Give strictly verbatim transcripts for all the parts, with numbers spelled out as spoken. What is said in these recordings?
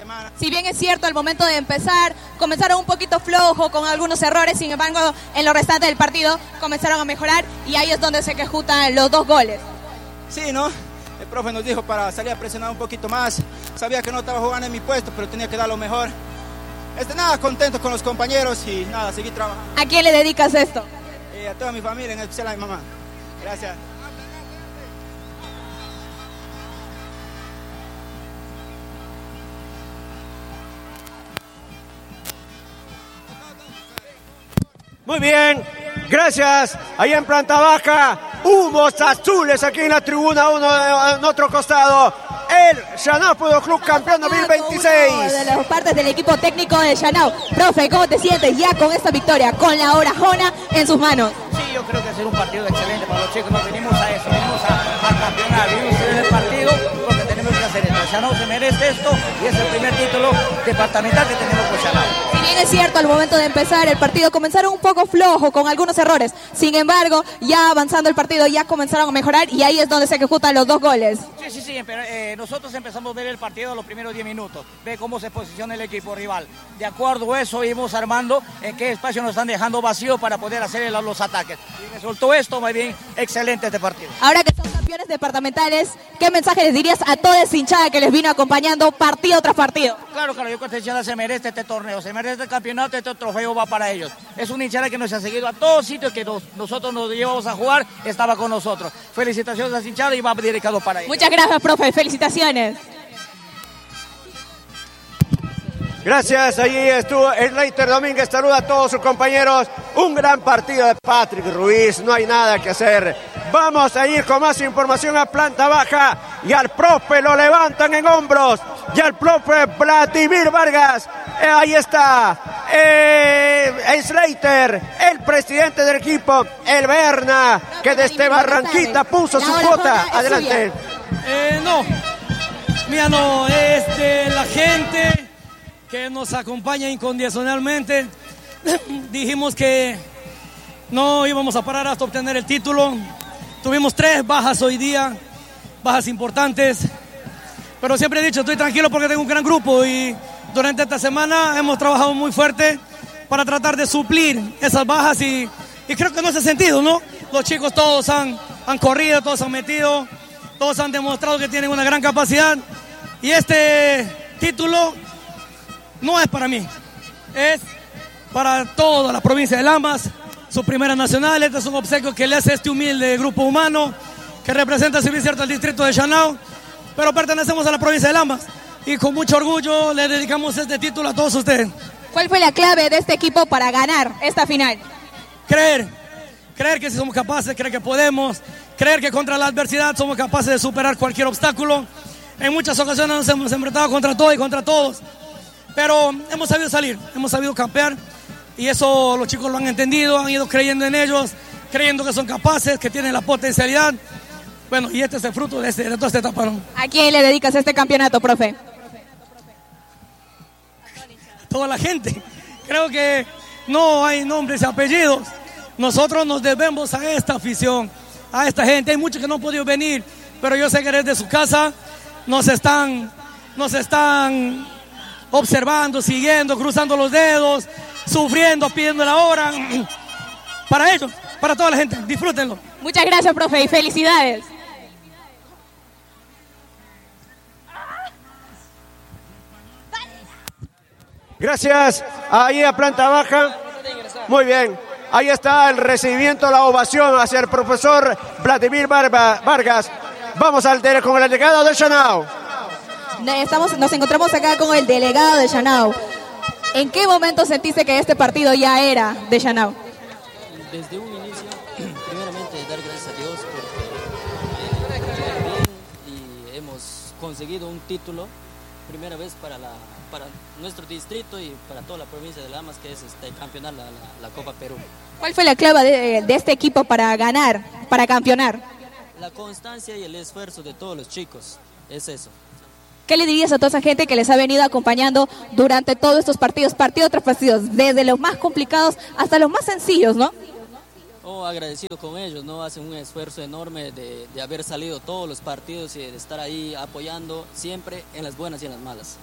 semana. Si bien es cierto, al momento de empezar, comenzaron un poquito flojo, con algunos errores, sin embargo, en lo restante del partido comenzaron a mejorar y ahí es donde se ejecutan los dos goles. Sí, ¿no? El profe nos dijo para salir a presionar un poquito más. Sabía que no estaba jugando en mi puesto, pero tenía que dar lo mejor. Este, nada, contento con los compañeros y nada, seguir trabajando. ¿A quién le dedicas esto? Eh, a toda mi familia, en especial a mi mamá. Gracias. Muy bien, gracias. Ahí en planta baja, humos azules aquí en la tribuna uno en otro costado. El Chanao Fútbol Club campeón dos mil veintiséis. Uno de las partes del equipo técnico de Chanao. Profe, ¿cómo te sientes ya con esta victoria, con la orajona en sus manos? Sí, yo creo que va a ser un partido excelente para los chicos. No venimos a eso, venimos a, a campeonar. Venimos a hacer el partido porque tenemos que hacer esto. Chanao se merece esto y es el primer título departamental que tenemos con Chanao. Si bien es cierto, al momento de empezar el partido comenzaron un poco flojo, con algunos errores. Sin embargo, ya avanzando el partido, ya comenzaron a mejorar y ahí es donde se ejecutan los dos goles. Sí, sí, sí, pero eh, nosotros empezamos a ver el partido los primeros diez minutos, ve cómo se posiciona el equipo rival. De acuerdo a eso, íbamos armando en qué espacio nos están dejando vacío para poder hacer el, los ataques. Y resultó esto, muy bien, excelente este partido. Ahora que son campeones departamentales, ¿qué mensaje les dirías a toda esa hinchada que les vino acompañando partido tras partido? Claro, claro, yo creo que esta hinchada se merece este torneo, se merece este campeonato, este trofeo va para ellos. Es una hinchada que nos ha seguido a todos sitios que nos, nosotros nos llevamos a jugar, estaba con nosotros. Felicitaciones a esa hinchada y va dedicado para ellos. Muchas gracias, profe, felicitaciones. Gracias, allí estuvo el Leiter Domínguez, saluda a todos sus compañeros. Un gran partido de Patrick Ruiz, no hay nada que hacer. Vamos a ir con más información a planta baja y al profe lo levantan en hombros. Y al profe Vladimir Vargas, eh, ahí está, eh, Slater, el presidente del equipo, el Berna, que desde Barranquita puso su cuota. Adelante. Eh, no, mira, no, es de la gente que nos acompaña incondicionalmente. Dijimos que no íbamos a parar hasta obtener el título. Tuvimos tres bajas hoy día, bajas importantes, pero siempre he dicho, estoy tranquilo porque tengo un gran grupo y durante esta semana hemos trabajado muy fuerte para tratar de suplir esas bajas y, y creo que no se ha sentido, ¿no? Los chicos todos han, han corrido, todos han metido, todos han demostrado que tienen una gran capacidad y este título no es para mí, es para toda la provincia de Lamas, su primera nacional. Este es un obsequio que le hace este humilde grupo humano que representa, si bien cierto, el distrito de Chanao, pero pertenecemos a la provincia de Lamas y con mucho orgullo le dedicamos este título a todos ustedes. ¿Cuál fue la clave de este equipo para ganar esta final? Creer, creer que si somos capaces, creer que podemos, creer que contra la adversidad somos capaces de superar cualquier obstáculo. En muchas ocasiones nos hemos enfrentado contra todo y contra todos, pero hemos sabido salir, hemos sabido campear y eso los chicos lo han entendido, han ido creyendo en ellos, creyendo que son capaces, que tienen la potencialidad. Bueno, y este es el fruto de, este, de toda esta etapa, ¿no? ¿A quién le dedicas este campeonato, profe? A toda la gente. Creo que no hay nombres y apellidos. Nosotros nos debemos a esta afición, a esta gente. Hay muchos que no han podido venir, pero yo sé que desde su casa nos están, nos están observando, siguiendo, cruzando los dedos, sufriendo, pidiendo la hora. Para ellos, para toda la gente, disfrútenlo. Muchas gracias, profe, y felicidades. Gracias, ahí a planta baja. Muy bien, ahí está el recibimiento, la ovación hacia el profesor Vladimir Barba, Vargas. Vamos al tele con el delegado de Chanao. Estamos, nos encontramos acá con el delegado de Chanao. ¿En qué momento sentiste que este partido ya era de Chanao? Desde un inicio, primeramente dar gracias a Dios porque eh, bien y hemos conseguido un título, primera vez para, la, para nuestro distrito y para toda la provincia de Lamas, que es este, campeonar la, la, la Copa Perú. ¿Cuál fue la clave de, de este equipo para ganar, para campeonar? La constancia y el esfuerzo de todos los chicos, es eso. ¿Qué le dirías a toda esa gente que les ha venido acompañando durante todos estos partidos, partido tras partido, desde los más complicados hasta los más sencillos, ¿no? Oh, agradecido con ellos, ¿no? Hacen un esfuerzo enorme de, de haber salido todos los partidos y de estar ahí apoyando siempre en las buenas y en las malas.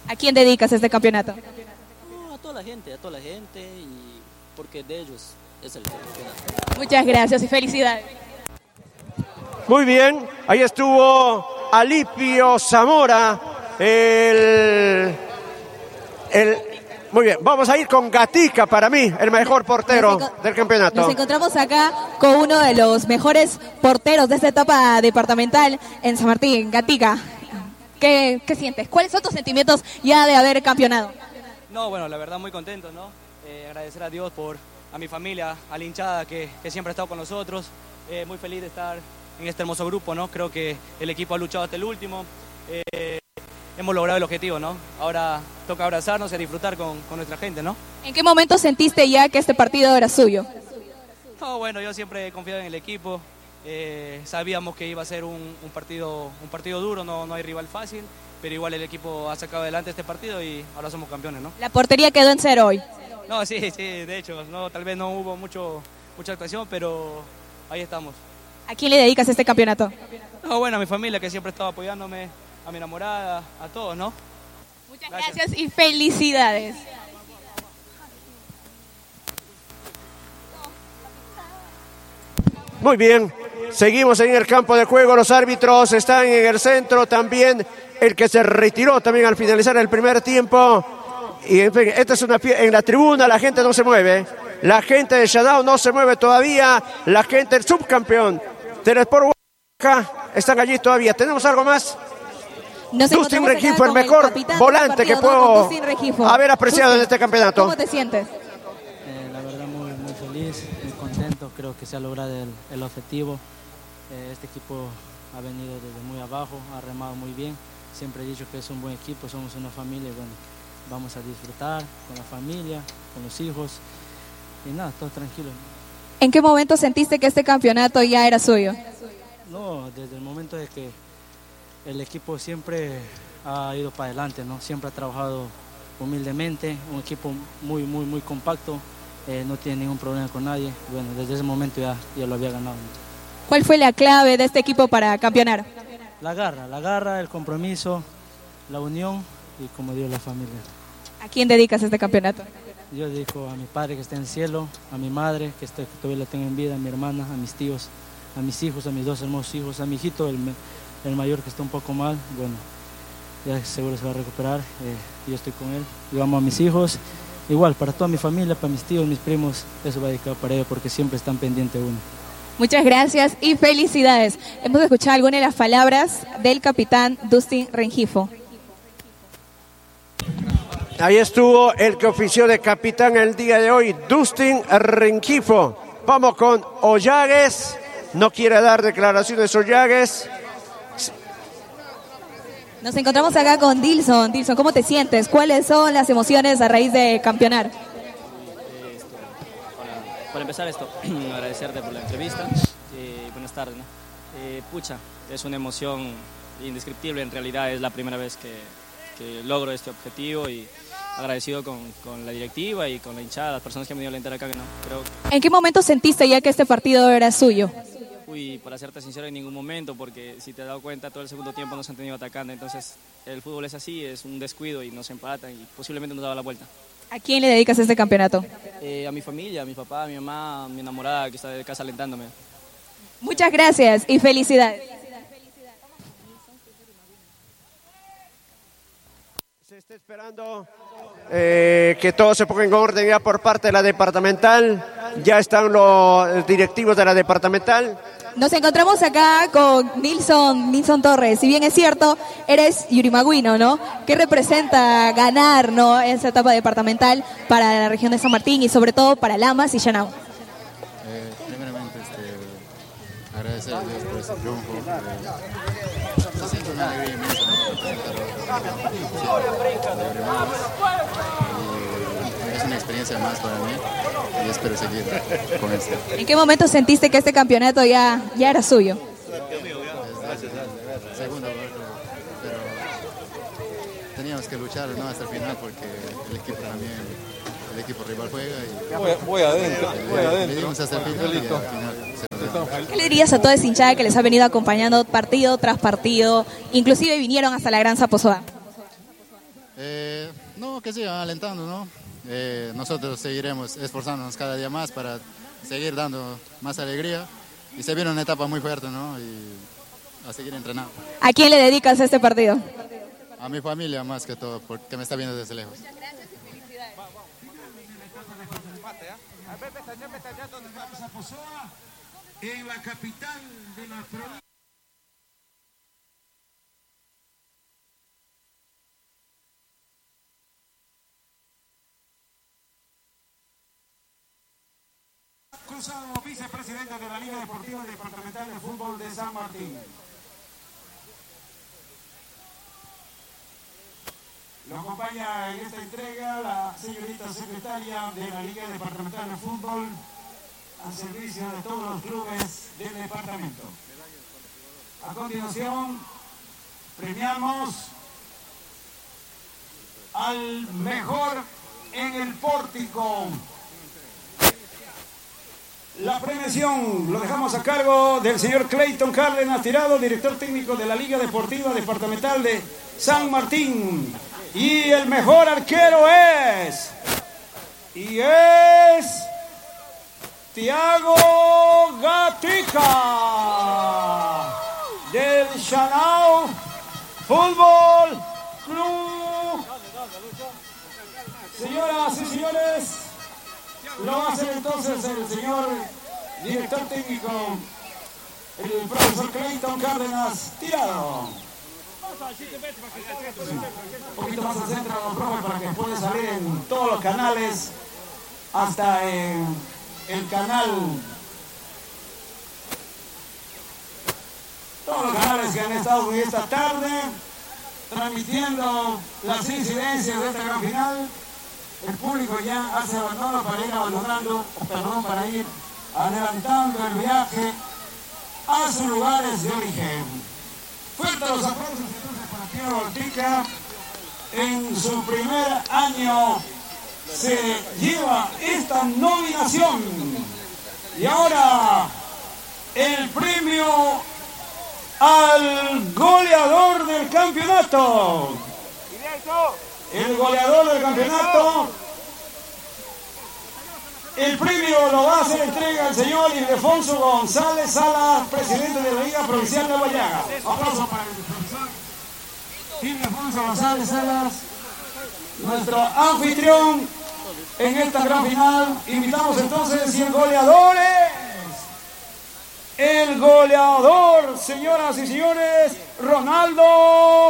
¿A quién dedicas este campeonato? No, a toda la gente, a toda la gente, y porque de ellos es el campeonato. Muchas gracias y felicidades. Muy bien, ahí estuvo Alipio Zamora, el, el, muy bien, vamos a ir con Gatica, para mí, el mejor portero del campeonato. Nos encontramos acá con uno de los mejores porteros de esta etapa departamental en San Martín, Gatica. ¿Qué, qué sientes? ¿Cuáles son tus sentimientos ya de haber campeonado? No, bueno, la verdad muy contento, ¿no? Eh, agradecer a Dios por, a mi familia, a la hinchada que, que siempre ha estado con nosotros. Eh, muy feliz de estar en este hermoso grupo, ¿no? Creo que el equipo ha luchado hasta el último. Eh, hemos logrado el objetivo, ¿no? Ahora toca abrazarnos y disfrutar con, con nuestra gente, ¿no? ¿En qué momento sentiste ya que este partido era suyo? No, bueno, yo siempre he confiado en el equipo. Eh, sabíamos que iba a ser un, un, partido, un partido duro, no, no hay rival fácil, pero igual el equipo ha sacado adelante este partido y ahora somos campeones, ¿no? La portería quedó en cero hoy. No, sí, sí, de hecho, no, tal vez no hubo mucho, mucha actuación, pero ahí estamos. ¿A quién le dedicas este campeonato? No, bueno, a mi familia que siempre estaba apoyándome, a mi enamorada, a todos, ¿no? Muchas gracias, gracias y felicidades. Muy bien, seguimos en el campo de juego, los árbitros están en el centro, también el que se retiró también al finalizar el primer tiempo. Y en fin, esta es una en la tribuna, la gente no se mueve, la gente de Shanao no se mueve todavía, la gente del subcampeón del Sport Oaxaca están allí todavía. ¿Tenemos algo más? Dustin Rengifo, el mejor el volante que puedo haber apreciado Dustin, en este campeonato. ¿Cómo te sientes? Eh, la verdad muy, muy feliz, muy contento, creo que se ha logrado el, el objetivo. Eh, este equipo ha venido desde muy abajo, ha remado muy bien, siempre he dicho que es un buen equipo, somos una familia y bueno, vamos a disfrutar con la familia, con los hijos y nada, todo tranquilo. ¿En qué momento sentiste que este campeonato ya era suyo? No, desde el momento de que el equipo siempre ha ido para adelante, ¿no? Siempre ha trabajado humildemente, un equipo muy, muy, muy compacto, eh, no tiene ningún problema con nadie. Bueno, desde ese momento ya, ya lo había ganado. ¿Cuál fue la clave de este equipo para campeonar? La garra, la garra, el compromiso, la unión y como digo, la familia. ¿A quién dedicas este campeonato? Yo dedico a mi padre que está en el cielo, a mi madre que, está, que todavía la tengo en vida, a mi hermana, a mis tíos, a mis hijos, a mis dos hermosos hijos, a mi hijito, el, el mayor que está un poco mal, bueno, ya seguro se va a recuperar, eh, yo estoy con él, yo amo a mis hijos, igual para toda mi familia, para mis tíos, mis primos, eso va dedicado para ellos porque siempre están pendientes uno. Muchas gracias y felicidades. Hemos escuchado algunas de las palabras del capitán Dustin Rengifo. Ahí estuvo el que ofició de capitán el día de hoy, Dustin Rengifo. Vamos con Ollagues. No quiere dar declaraciones Ollagues. Nos encontramos acá con Dilson. Dilson, ¿cómo te sientes? ¿Cuáles son las emociones a raíz de campeonar? Para, para empezar esto, agradecerte por la entrevista. Eh, buenas tardes, ¿no? Eh, pucha, es una emoción indescriptible. En realidad es la primera vez que, que logro este objetivo y agradecido con, con la directiva y con la hinchada, las personas que me dio la entera acá. ¿No? Creo que... ¿En qué momento sentiste ya que este partido era suyo? Uy, para serte sincero, en ningún momento, porque si te has dado cuenta, todo el segundo tiempo nos han tenido atacando. Entonces, el fútbol es así, es un descuido y nos empatan y posiblemente nos daba la vuelta. ¿A quién le dedicas este campeonato? Eh, a mi familia, a mi papá, a mi mamá, a mi enamorada que está de casa alentándome. Muchas gracias y felicidades. Se está esperando eh, que todo se ponga en orden ya por parte de la departamental. Ya están los directivos de la departamental. Nos encontramos acá con Nilson, Nilson Torres. Si bien es cierto, eres yurimaguino, ¿no? ¿Qué representa ganar, ¿no?, esa etapa departamental para la región de San Martín y sobre todo para Lamas y Shanao? Eh, primeramente, este, agradecer a Dios por ese triunfo. Eh, se siente una alegría inmensa, ¿no?, y es una experiencia más para mí y espero seguir con esto. ¿En qué momento sentiste que este campeonato ya, ya era suyo? Gracias, gracias. Segundo, pero teníamos que luchar, ¿no?, hasta el final porque el equipo también, el equipo rival juega y voy, voy adentro, voy adentro. Le dimos hasta el final y al final. ¿Qué le dirías a toda esa hinchada que les ha venido acompañando partido tras partido, inclusive vinieron hasta la Gran Zaposoa? Eh, no, que sigan alentando, ¿no? Eh, nosotros seguiremos esforzándonos cada día más para seguir dando más alegría. Y se viene una etapa muy fuerte, ¿no? Y a seguir entrenando. ¿A quién le dedicas este partido? A mi familia más que todo, porque me está viendo desde lejos. En la capital de la provincia. Cruzado, vicepresidente de la Liga Deportiva Departamental de Fútbol de San Martín. Lo acompaña en esta entrega la señorita secretaria de la Liga Departamental de Fútbol al servicio de todos los clubes del departamento. A continuación, premiamos al mejor en el pórtico. La premiación lo dejamos a cargo del señor Clayton Cárdenas Tirado, director técnico de la Liga Deportiva Departamental de San Martín. Y el mejor arquero es... Y es... Tiago Gatica del Chanao Fútbol Club. Señoras y señores, lo va a hacer entonces el señor director técnico, el profesor Clayton Cárdenas Tirado. Un poquito más al centro, profe, para que pueda salir en todos los canales, hasta en el canal, todos los canales que han estado esta tarde transmitiendo las incidencias de esta gran final. El público ya hace abandono para ir abandonando, perdón, para ir adelantando el viaje a sus lugares de origen. Fuertes los aplausos entonces para Tiago Gatica. En su primer año se lleva esta nominación. Y ahora el premio al goleador del campeonato. El goleador del campeonato. El premio lo va a hacer entrega el señor Ildefonso González Salas, presidente de la Liga Provincial de Guayaga. Aplauso para el profesor Ildefonso González Salas, nuestro anfitrión en esta gran final. Invitamos entonces, y el goleador es... El goleador, señoras y señores, Ronaldo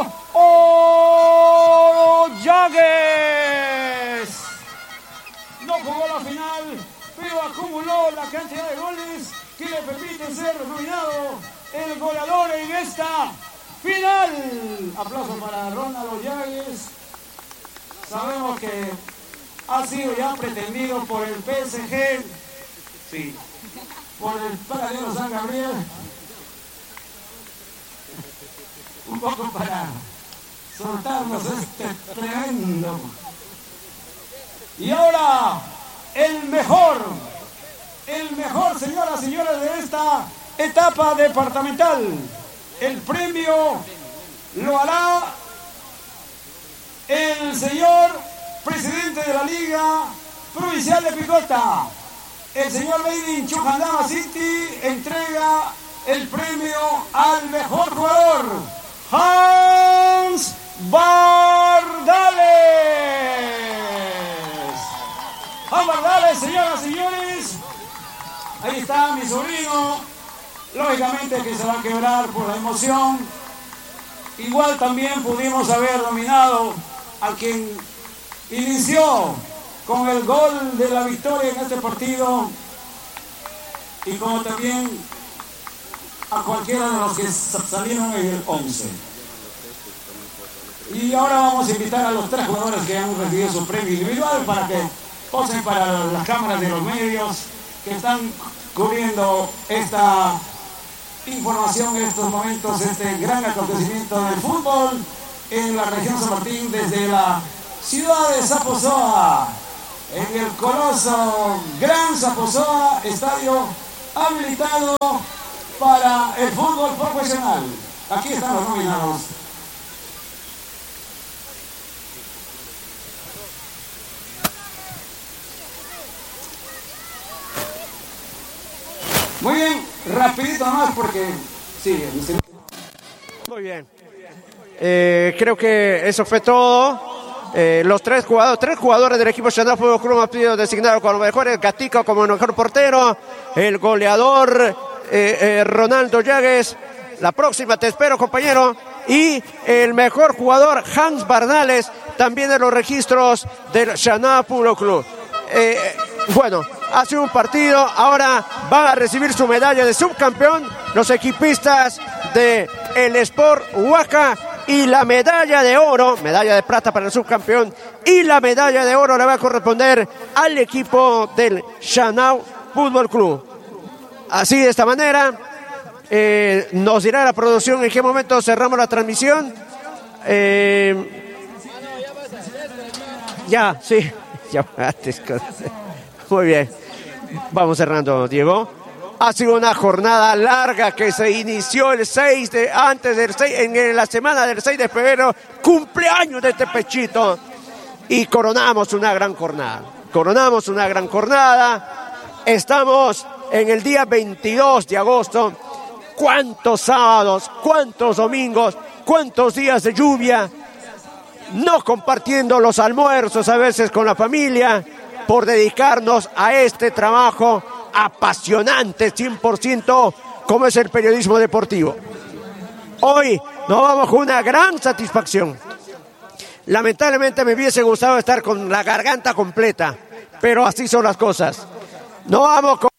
Ollagues. No jugó la final, pero acumuló la cantidad de goles que le permiten ser nominado el goleador en esta final. Aplauso para Ronaldo Ollagues. Sabemos que ha sido ya pretendido por el P S G, sí, por el Paradero San Gabriel, un poco para soltarnos este tremendo. Y ahora, el mejor, el mejor, señoras y señores, de esta etapa departamental. El premio lo hará el señor presidente de la Liga Provincial de Picota. El señor Leidin Chujandama City entrega el premio al mejor jugador, Hans Bardales. Hans Bardales, señoras y señores. Ahí está mi sobrino. Lógicamente que se va a quebrar por la emoción. Igual también pudimos haber nominado a quien inició con el gol de la victoria en este partido, y como también a cualquiera de los que salieron en el once. Y ahora vamos a invitar a los tres jugadores que han recibido su premio individual para que posen para las cámaras de los medios que están cubriendo esta información en estos momentos, este gran acontecimiento del fútbol en la región San Martín, desde la ciudad de Zaposoa, en el coloso Gran Zaposoa, estadio habilitado para el fútbol profesional. Aquí están los nominados. Muy bien, rapidito más porque sí. Muy bien. Eh, creo que eso fue todo. Eh, los tres jugadores, tres jugadores del equipo Shanao Fútbol Club han sido designados como mejores. Gatica como mejor portero, el goleador eh, eh, Ronaldo Llagues. La próxima te espero, compañero. Y el mejor jugador, Hans Bardales, también de los registros del Shanao Fútbol Club. Eh, bueno, ha sido un partido. Ahora van a recibir su medalla de subcampeón los equipistas de el Sport Huaca. Y la medalla de oro, medalla de plata para el subcampeón, y la medalla de oro le va a corresponder al equipo del Shanao Fútbol Club. Así, de esta manera, eh, nos dirá la producción en qué momento cerramos la transmisión. Eh, ya, sí, ya antes. Muy bien, vamos cerrando, Diego. Ha sido una jornada larga que se inició el seis de, antes del seis, en la semana del seis de febrero, cumpleaños de este pechito, y coronamos una gran jornada. Coronamos una gran jornada. Estamos en el día veintidós de agosto. ¿Cuántos sábados, cuántos domingos, cuántos días de lluvia? No compartiendo los almuerzos a veces con la familia por dedicarnos a este trabajo apasionante, cien por ciento, como es el periodismo deportivo. Hoy nos vamos con una gran satisfacción. Lamentablemente me hubiese gustado estar con la garganta completa, pero así son las cosas. Nos vamos con